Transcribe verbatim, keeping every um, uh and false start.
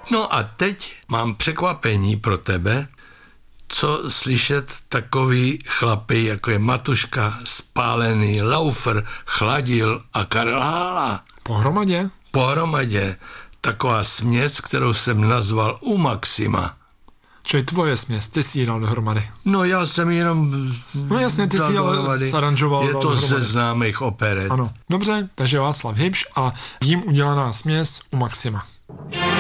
No a teď mám překvapení pro tebe, co slyšet takový chlapy, jako je Matuška, Spálený, Laufer, Chladil a Karel Hála. Pohromadě? Pohromadě. Taková směs, kterou jsem nazval U Maxima. Čili tvoje směs, ty jsi ji dal dohromady. No já jsem jenom... No jasně, ty jsi ji zaranžoval. Je to dohromady ze známých operet. Ano. Dobře, takže Václav Hybš a jím udělaná směs U Maxima.